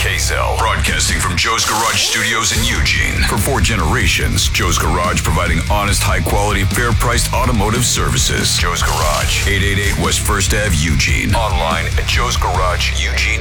KZEL, broadcasting from Joe's Garage Studios in Eugene. For 4 generations, Joe's Garage providing honest, high-quality, fair-priced automotive services. Joe's Garage, 888 West 1st Ave, Eugene. Online at joesgarageeugene.com.